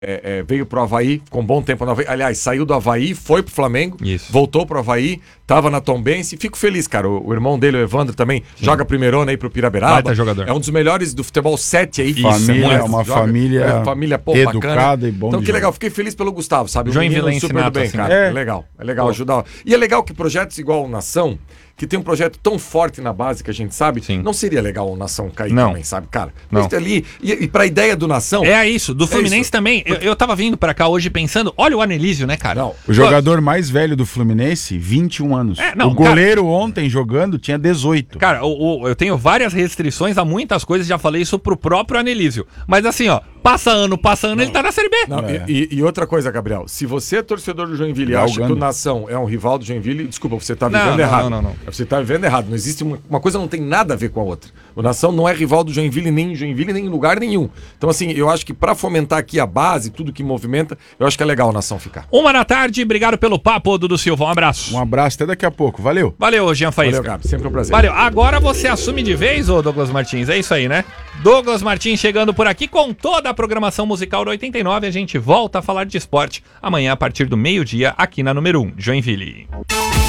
veio pro Avaí, ficou um bom tempo no Avaí. Aliás, saiu do Avaí, foi pro Flamengo, voltou pro Avaí, tava na Tombense. Fico feliz, cara. O irmão dele, o Evandro, também joga primeirona aí pro Piraberaba. Baita jogador. É um dos melhores do futebol 7 aí. Uma família educada bacana. e bom. Então que legal, fiquei feliz pelo Gustavo, sabe? O Menino super do bem, assim, cara. É legal ajudar. E é legal que projetos igual o Nação, que tem um projeto tão forte na base que a gente sabe, não seria legal o Nação cair também, sabe, cara? Não. Ali, e pra ideia do Nação... É isso, do Fluminense também. Eu tava vindo pra cá hoje pensando, olha o Anelísio, né, cara? Não. O jogador mais velho do Fluminense, 21 anos. O goleiro ontem jogando tinha 18. Cara, eu tenho várias restrições a muitas coisas, já falei isso pro próprio Anelísio. Mas assim, ó, passa ano, ele tá na Série B. E outra coisa, Gabriel, se você é torcedor do Joinville e acha que o Nação é um rival do Joinville, desculpa, você tá vivendo errado. Não. Você tá vivendo errado. Não existe uma coisa, não tem nada a ver com a outra. O Nação não é rival do Joinville, nem em lugar nenhum. Então, assim, eu acho que pra fomentar aqui a base, tudo que movimenta, eu acho que é legal o Nação ficar. 13h, obrigado pelo papo, Dudu Silva. Um abraço. Um abraço, até daqui a pouco. Valeu. Valeu, Jean Faísca. Valeu, Gabi. Sempre um prazer. Valeu. Agora você assume de vez, ô Douglas Martins. É isso aí, né? Douglas Martins chegando por aqui com toda a programação musical do 89. A gente volta a falar de esporte amanhã a partir do meio-dia aqui na número 1, Joinville.